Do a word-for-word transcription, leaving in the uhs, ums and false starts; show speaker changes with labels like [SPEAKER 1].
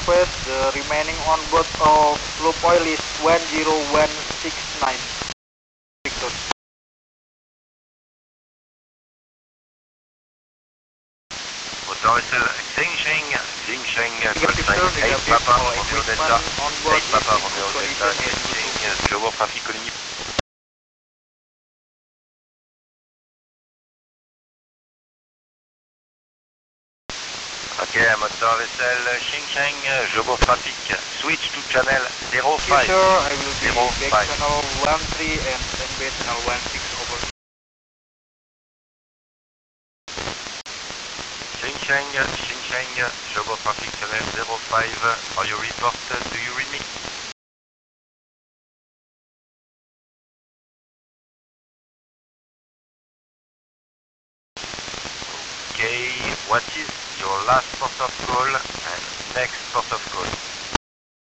[SPEAKER 1] Northwest, the remaining on board of loop oil is one zero one six nine. Victor.
[SPEAKER 2] Motor vessel Xingsheng, Xingsheng, contact eight Papa Romeo Delta, eight Papa Romeo Delta, Xingsheng, géographique Coligny. Okay, motor vessel Xingsheng, géographique, switch to channel zero five.
[SPEAKER 1] Yes, sir, I will be back channel one three and standby channel one six, over.
[SPEAKER 2] Xingsheng, Xingsheng, géographique channel zero five, for your report, do you read me? Okay, what is your last port of call and next port of call?